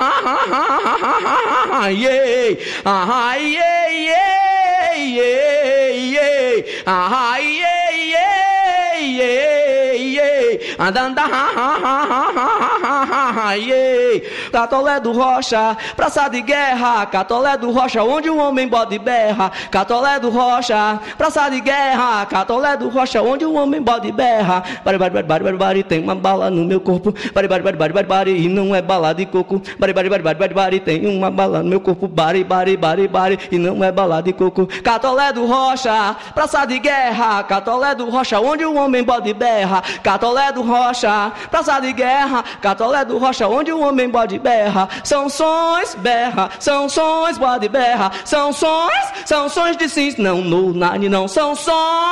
Catolé do Rocha, praça de guerra. Catolé do Rocha, onde o homem bode berra. Catolé do Rocha, praça de guerra. Catolé do Rocha, onde o homem bode berra. Bari, bari, bari, bari, bari, bari, tem uma bala no meu corpo. Bari, bari, bari, bari, bari, bari, e não é bala de coco. Bari, bari, bari, bari, bari, bari, tem uma bala no meu corpo. Bari, bari, bari, bari, e não é bala de coco. Catolé do Rocha, praça de guerra. Catolé do Rocha, onde o homem bode berra. Catolé do Rocha, praça de guerra. Catolé do Rocha, onde o homem bode berra. São sons, berra, são sons, bode berra. São sons de cis, não, no, nani, não. São sons.